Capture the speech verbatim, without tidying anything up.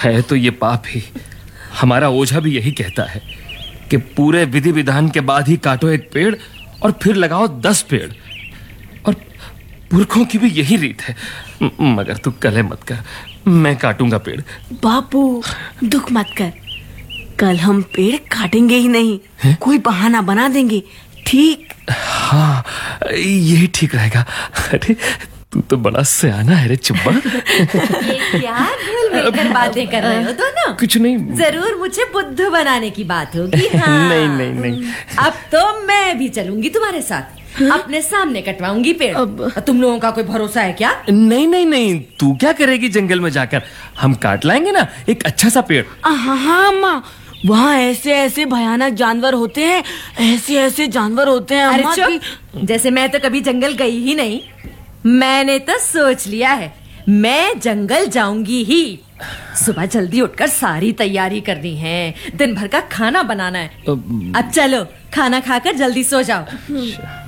है तो ये पाप ही। हमारा ओझा भी यही कहता है कि पूरे विधि विधान के बाद ही काटो एक पेड़ और फिर लगाओ दस पेड़, और पुरखों की भी यही रीत है। म- मगर तू कलह मत कर, मैं काटूंगा पेड़। बापू दुख मत कर, कल हम पेड़ काटेंगे ही नहीं, है? कोई बहाना बना देंगे, ठीक? हाँ, यही ठीक रहेगा। अरे तू तो बड़ा सयाना है रे चुब्बा। ये क्या घुल मिलकर बातें कर रहे हो दोनों? कुछ नहीं, जरूर मुझे बुद्धू बनाने की बात होगी। हाँ। नहीं नहीं नहीं, अब तो मैं भी चलूंगी तुम्हारे साथ। हाँ? अपने सामने कटवाऊंगी पेड़। अब... तुम लोगों का कोई भरोसा है क्या? नहीं नहीं नहीं, तू क्या करेगी जंगल में जाकर? हम काट लाएंगे ना एक अच्छा सा पेड़। हाँ हाँ अम्मा, वहाँ ऐसे ऐसे भयानक जानवर होते हैं, ऐसे ऐसे जानवर होते हैं अम्मा की... जैसे मैं तो कभी जंगल गई ही नहीं। मैंने तो सोच लिया है, मैं जंगल जाऊंगी ही। सुबह जल्दी उठकर सारी तैयारी करनी है, दिन भर का खाना बनाना है। अब चलो खाना खाकर जल्दी सो जाओ।